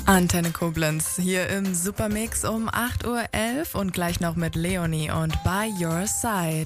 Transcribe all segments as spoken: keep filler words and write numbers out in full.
Antenne Koblenz hier im Supermix um acht Uhr elf und gleich noch mit Leonie und By Your Side.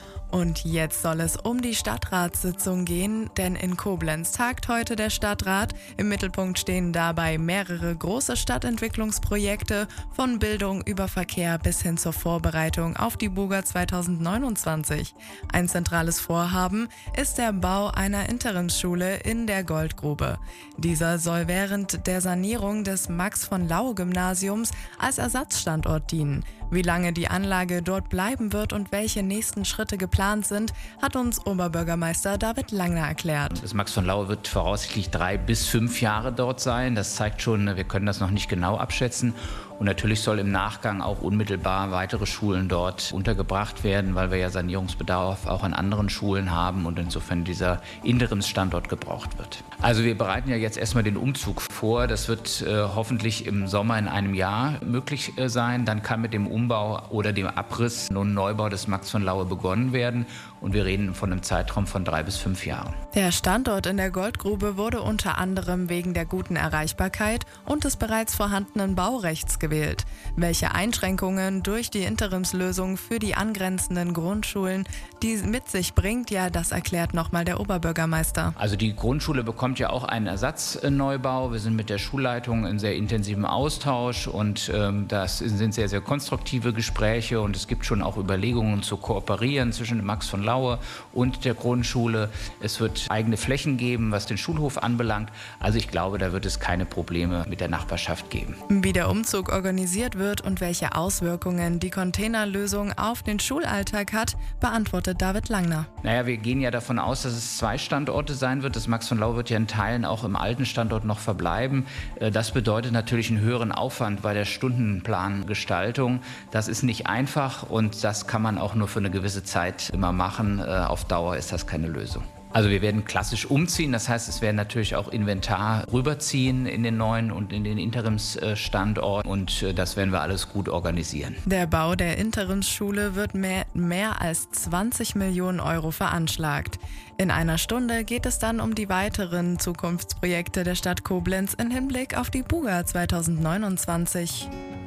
Und jetzt soll es um die Stadtratssitzung gehen, denn in Koblenz tagt heute der Stadtrat. Im Mittelpunkt stehen dabei mehrere große Stadtentwicklungsprojekte, von Bildung über Verkehr bis hin zur Vorbereitung auf die Buga zweitausendneunundzwanzig. Ein zentrales Vorhaben ist der Bau einer Interimsschule in der Goldgrube. Dieser soll während der Sanierung des Max-von-Laue-Gymnasiums als Ersatzstandort dienen. Wie lange die Anlage dort bleiben wird und welche nächsten Schritte geplant sind, hat uns Oberbürgermeister David Langner erklärt. Das Max von Laue wird voraussichtlich drei bis fünf Jahre dort sein. Das zeigt schon, wir können das noch nicht genau abschätzen. Und natürlich soll im Nachgang auch unmittelbar weitere Schulen dort untergebracht werden, weil wir ja Sanierungsbedarf auch an anderen Schulen haben und insofern dieser Interimsstandort gebraucht wird. Also wir bereiten ja jetzt erstmal den Umzug vor. Das wird äh, hoffentlich im Sommer in einem Jahr möglich äh, sein. Dann kann mit dem Umbau oder dem Abriss und Neubau des Max von Laue begonnen werden. Und wir reden von einem Zeitraum von drei bis fünf Jahren. Der Standort in der Goldgrube wurde unter anderem wegen der guten Erreichbarkeit und des bereits vorhandenen Baurechts gewählt. Welche Einschränkungen durch die Interimslösung für die angrenzenden Grundschulen die mit sich bringt, ja, das erklärt nochmal der Oberbürgermeister. Also die Grundschule bekommt ja auch einen Ersatzneubau. Wir sind mit der Schulleitung in sehr intensivem Austausch und ähm, das sind sehr, sehr konstruktive Gespräche und es gibt schon auch Überlegungen zu kooperieren zwischen dem Max von Laue und der Grundschule. Es wird eigene Flächen geben, was den Schulhof anbelangt. Also ich glaube, da wird es keine Probleme mit der Nachbarschaft geben. Wie der Umzug organisiert wird und welche Auswirkungen die Containerlösung auf den Schulalltag hat, beantwortet David Langner. Naja, wir gehen ja davon aus, dass es zwei Standorte sein wird. Das Max von Laue wird ja in Teilen auch im alten Standort noch verbleiben. Das bedeutet natürlich einen höheren Aufwand bei der Stundenplangestaltung. Das ist nicht einfach und das kann man auch nur für eine gewisse Zeit immer machen. Auf Dauer ist das keine Lösung. Also wir werden klassisch umziehen, das heißt, es werden natürlich auch Inventar rüberziehen in den neuen und in den Interimsstandort und das werden wir alles gut organisieren. Der Bau der Interimsschule wird mehr, mehr als zwanzig Millionen Euro veranschlagt. In einer Stunde geht es dann um die weiteren Zukunftsprojekte der Stadt Koblenz im Hinblick auf die Buga zweitausendneunundzwanzig.